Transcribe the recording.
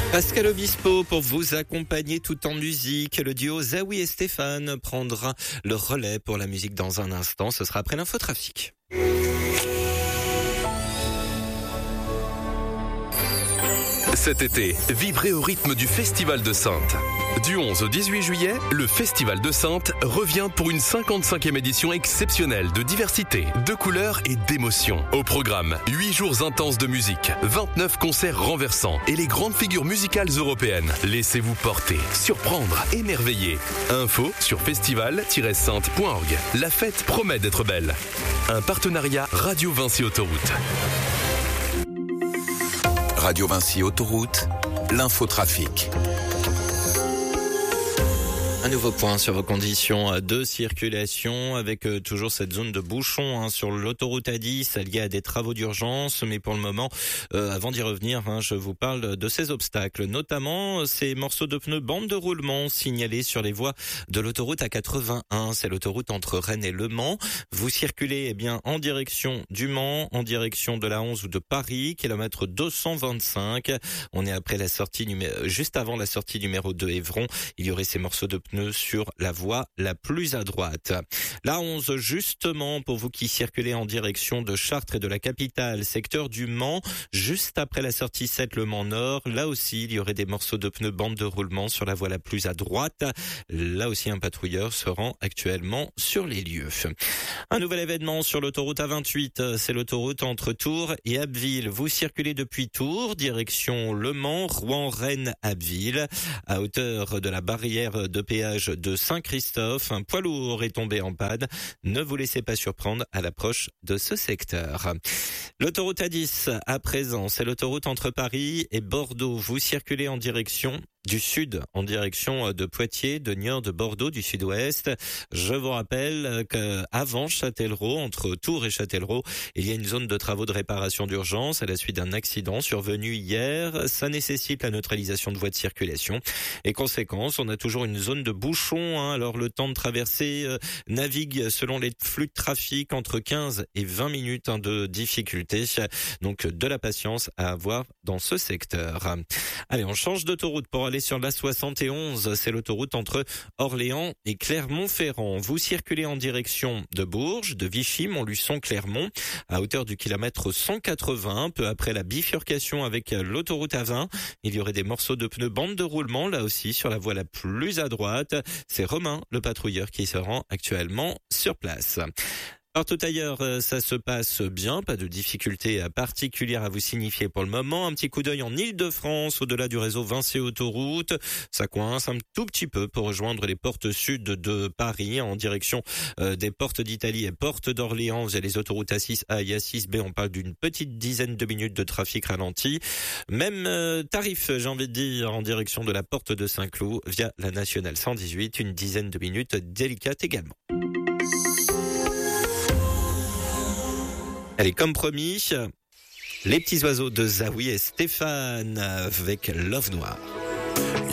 Pascal Obispo pour vous accompagner tout en musique. Le duo Zawi et Stéphane prendra le relais pour la musique dans un instant. Ce sera après l'infotrafic. Cet été, vibrez au rythme du Festival de Saintes. Du 11 au 18 juillet, le Festival de Saintes revient pour une 55e édition exceptionnelle de diversité, de couleurs et d'émotions. Au programme, 8 jours intenses de musique, 29 concerts renversants et les grandes figures musicales européennes. Laissez-vous porter, surprendre, émerveiller. Info sur festival-sainte.org. La fête promet d'être belle. Un partenariat Radio Vinci Autoroute. Radio Vinci Autoroute, l'infotrafic. Un nouveau point sur vos conditions de circulation avec toujours cette zone de bouchon sur l'autoroute A10 liée à des travaux d'urgence. Mais pour le moment, avant d'y revenir, je vous parle de ces obstacles, notamment ces morceaux de pneus bande de roulement signalés sur les voies de l'autoroute A81. C'est l'autoroute entre Rennes et Le Mans. Vous circulez en direction du Mans, en direction de la 11 ou de Paris, kilomètre 225. On est après la sortie juste avant la sortie numéro 2 Évron. Il y aurait ces morceaux de pneus sur la voie la plus à droite. La 11, justement, pour vous qui circulez en direction de Chartres et de la capitale, secteur du Mans, juste après la sortie 7 Le Mans Nord, là aussi, il y aurait des morceaux de pneus bande de roulement sur la voie la plus à droite. Là aussi, un patrouilleur se rend actuellement sur les lieux. Un nouvel événement sur l'autoroute A28, c'est l'autoroute entre Tours et Abbeville. Vous circulez depuis Tours, direction Le Mans, Rouen, Rennes, Abbeville, à hauteur de la barrière de péage de Saint-Christophe. Un poids lourd est tombé en panne. Ne vous laissez pas surprendre à l'approche de ce secteur. L'autoroute A10, à présent, c'est l'autoroute entre Paris et Bordeaux. Vous circulez en direction du sud, en direction de Poitiers, de Niort, de Bordeaux, du sud-ouest. Je vous rappelle qu'avant Châtellerault, entre Tours et Châtellerault, il y a une zone de travaux de réparation d'urgence à la suite d'un accident survenu hier. Ça nécessite la neutralisation de voies de circulation. Et conséquence, on a toujours une zone de bouchon. Alors le temps de traverser navigue selon les flux de trafic entre 15 et 20 minutes de difficulté. Donc de la patience à avoir dans ce secteur. Allez, on change d'autoroute pour aller sur la 71, c'est l'autoroute entre Orléans et Clermont-Ferrand. Vous circulez en direction de Bourges, de Vichy, Montluçon, Clermont, à hauteur du kilomètre 180, peu après la bifurcation avec l'autoroute A20. Il y aurait des morceaux de pneus bande de roulement, là aussi sur la voie la plus à droite. C'est Romain, le patrouilleur, qui se rend actuellement sur place. Partout ailleurs, ça se passe bien, pas de difficultés particulières à vous signifier pour le moment. Un petit coup d'œil en Île-de-France, au-delà du réseau Vinci Autoroute. Ça coince un tout petit peu pour rejoindre les portes sud de Paris, en direction des portes d'Italie et portes d'Orléans. Vous avez les autoroutes A6A et A6B, on parle d'une petite dizaine de minutes de trafic ralenti. Même tarif, j'ai envie de dire, en direction de la porte de Saint-Cloud, via la nationale 118, une dizaine de minutes délicates également. Allez, comme promis, les petits oiseaux de Zawi et Stéphane avec Love Noir.